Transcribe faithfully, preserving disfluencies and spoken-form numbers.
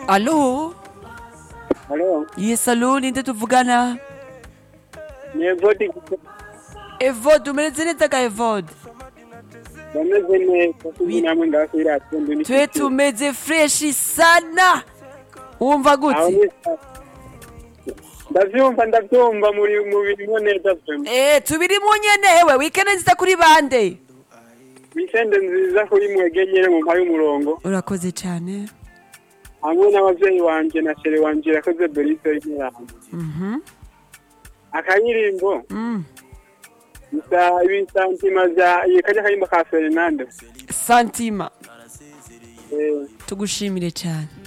Allo? Halo, Yes, allo, ninde tuvugana? ni Evodi Evode, umereze neza ga Evode? bameze neza Oui. kuko namwe ndasubira atendo ni Twe tumeze freshi sana. Wumva aho gute? ni ndavyumva ndavyumva muri mu bintu neza vyemwe Eh, tubirimo nyene hewe, weekend nziza kuri bande. wikende nziza kuri mwege nyene mu mpaye umurongo Urakoze cyane. hamwe n'abavyeyi wanje na shere wanje yakoze Berise y'Imana Mhm. akanyiririmbo Mm. bisa ibisantima vya yekaje kayimba ka Fernando Santima. eh Tugushimire cyane.